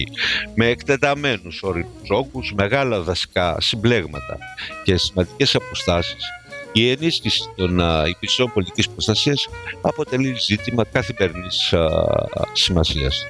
με εκτεταμένους ορεινούς όγκους, μεγάλα δασικά συμπλέγματα και σημαντικές αποστάσεις, η ενίσχυση των υπηρεσιών πολιτικής προστασίας αποτελεί ζήτημα καθημερινής σημασίας.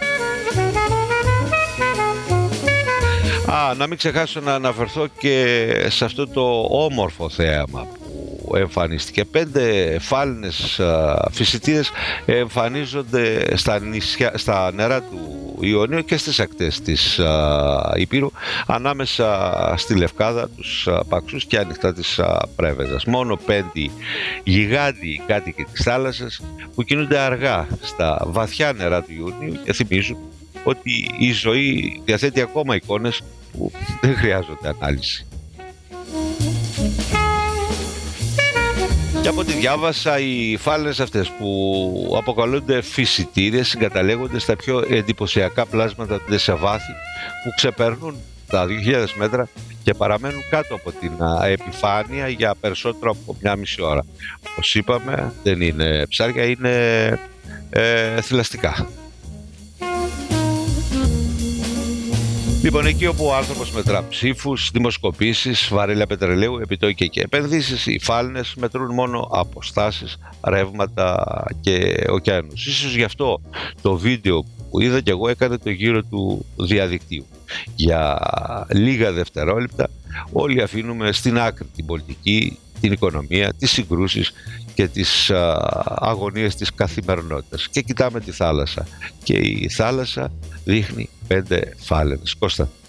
Να μην ξεχάσω να αναφερθώ και σε αυτό το όμορφο θέαμα που εμφανίστηκε. 5 φάλαινες φυσιτήρες εμφανίζονται στα νερά του Ιωνίου και στις ακτές της Ηπείρου, ανάμεσα στη Λευκάδα, τους Παξούς και ανοιχτά της Πρέβεζας. Μόνο 5 γιγάντιοι κάτοικοι της θάλασσας που κινούνται αργά στα βαθιά νερά του Ιωνίου και θυμίζουν ότι η ζωή διαθέτει ακόμα εικόνες που δεν χρειάζονται ανάλυση. Και από ό,τι διάβασα, οι φάλαινες αυτές που αποκαλούνται φυσιτήρες συγκαταλέγονται στα πιο εντυπωσιακά πλάσματα σε βάθη που ξεπερνούν τα 2.000 μέτρα και παραμένουν κάτω από την επιφάνεια για περισσότερο από μια μισή ώρα. Όπως είπαμε, δεν είναι ψάρια, είναι θηλαστικά. Λοιπόν, εκεί όπου ο άνθρωπος μετρά ψήφους, δημοσκοπήσεις, βαρέλια πετρελαίου, επιτόκια και επενδύσεις, οι φάλαινες μετρούν μόνο αποστάσεις, ρεύματα και ωκεανούς. Ίσως γι' αυτό το βίντεο που είδα κι εγώ έκανε το γύρο του διαδικτύου. Για λίγα δευτερόλεπτα όλοι αφήνουμε στην άκρη την πολιτική, την οικονομία, τις συγκρούσεις και τις αγωνίες της καθημερινότητας και κοιτάμε τη θάλασσα. Και η θάλασσα δείχνει 5 φάλαινες. Κώστα.